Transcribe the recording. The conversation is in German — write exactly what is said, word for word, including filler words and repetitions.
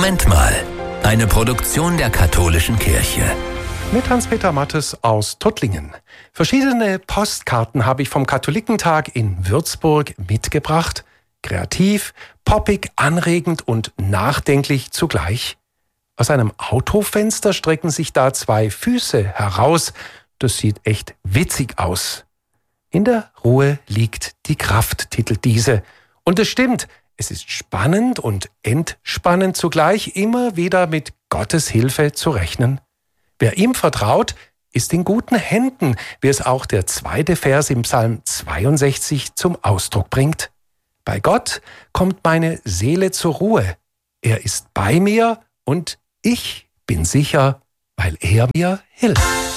Moment mal. Eine Produktion der Katholischen Kirche. Mit Hans-Peter Mattes aus Tuttlingen. Verschiedene Postkarten habe ich vom Katholikentag in Würzburg mitgebracht. Kreativ, poppig, anregend und nachdenklich zugleich. Aus einem Autofenster strecken sich da zwei Füße heraus. Das sieht echt witzig aus. In der Ruhe liegt die Kraft, titelt diese. Und es stimmt, es ist spannend und entspannend zugleich, immer wieder mit Gottes Hilfe zu rechnen. Wer ihm vertraut, ist in guten Händen, wie es auch der zweite Vers im Psalm zweiundsechzig zum Ausdruck bringt. Bei Gott kommt meine Seele zur Ruhe. Er ist bei mir und ich bin sicher, weil er mir hilft.